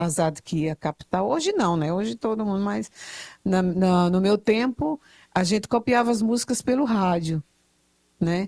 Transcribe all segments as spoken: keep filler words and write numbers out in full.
atrasado que a capital. Hoje não, né? Hoje todo mundo, mas na, na- no meu tempo a gente copiava as músicas pelo rádio, né?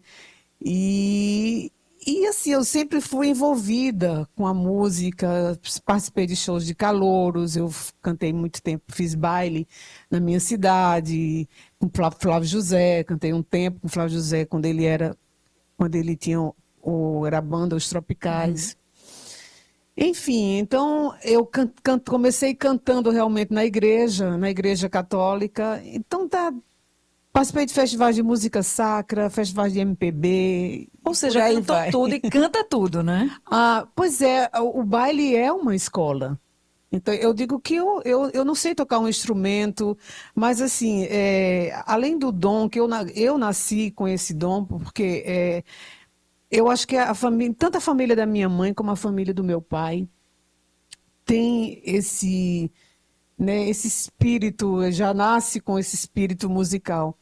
E, e assim, eu sempre fui envolvida com a música, participei de shows de calouros, eu f- cantei muito tempo, fiz baile na minha cidade, com Flá- Flávio José, cantei um tempo com Flávio José quando ele era, quando ele tinha o, o- era a banda Os Uhum. Tropicais. Enfim, então eu can- can- comecei cantando realmente na igreja, na igreja católica. Então tá, participei de festivais de música sacra, festivais de M P B Ou e por seja, aí cantou vai. tudo e canta tudo, né? Ah, pois é, o, o baile é uma escola. Então, eu digo que eu, eu, eu não sei tocar um instrumento, mas assim, é, além do dom, que eu, na- eu nasci com esse dom, porque é, eu acho que a família, tanto a família da minha mãe como a família do meu pai tem esse, né, esse espírito, já nasce com esse espírito musical.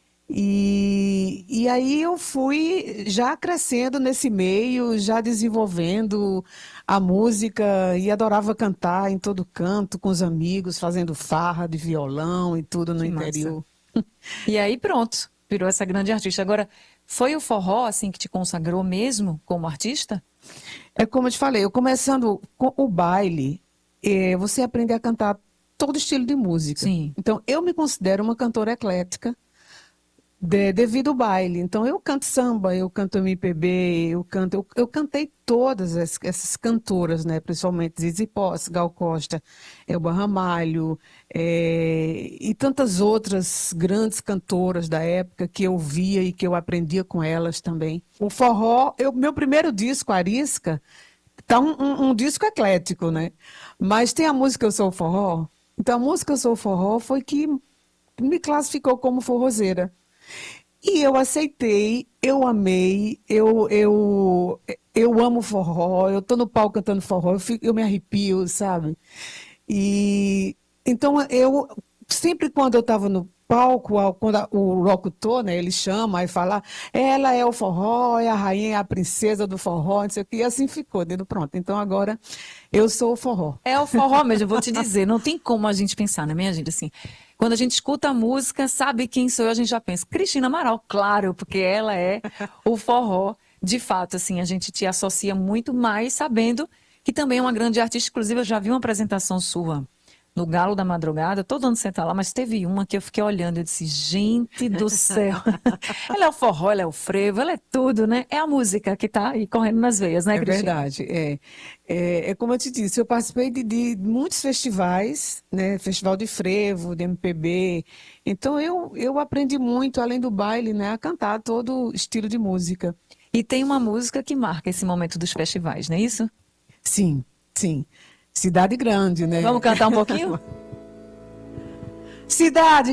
E, e aí eu fui já crescendo nesse meio, já desenvolvendo a música e adorava cantar em todo canto, com os amigos, fazendo farra de violão e tudo no Que massa. interior. E aí pronto, virou essa grande artista. Agora, foi o forró assim que te consagrou mesmo como artista? É como eu te falei, eu começando com o baile, eh, você aprende a cantar todo estilo de música. Sim. Então, eu me considero uma cantora eclética. De- devido ao baile. Então, eu canto samba, eu canto M P B, eu canto, eu, eu cantei todas as- essas cantoras, né? Principalmente Zizi Posse, Gal Costa, Elba Ramalho, eh, e tantas outras grandes cantoras da época que eu via e que eu aprendia com elas também. O forró, eu, meu primeiro disco, Arisca, tá um, um- um disco eclético, né? Mas tem a música Eu Sou Forró. Então, a música Eu Sou Forró foi que me classificou como forrozeira. E eu aceitei, eu amei, eu, eu, eu amo forró, eu tô no palco cantando forró, eu, fico- eu me arrepio, sabe? E então eu sempre quando eu estava no palco, ao- quando a- o locutor, né, ele chama e fala, ela é o forró, é a rainha, é a princesa do forró, não sei o que, e assim ficou, dentro pronto. Então agora eu sou o forró. É o forró mesmo, eu vou te dizer, não tem como a gente pensar, né, minha gente, assim, quando a gente escuta a música, sabe quem sou eu, a gente já pensa, Cristina Amaral, claro, porque ela é o forró, de fato, assim, a gente te associa muito mais sabendo que também é uma grande artista, inclusive eu já vi uma apresentação sua no Galo da Madrugada, todo ano você tá lá, mas teve uma que eu fiquei olhando e disse, gente do céu, ela é o forró, ela é o frevo, ela é tudo, né, é a música que tá aí correndo nas veias, né, É Cristina? verdade, é. É, é como eu te disse, eu participei de, de muitos festivais, né? Festival de frevo, de M P B. Então eu, eu aprendi muito, além do baile, né, a cantar todo estilo de música. E tem uma música que marca esse momento dos festivais, não é isso? Sim, sim. Cidade grande, Vamos né? cantar um pouquinho? Cidade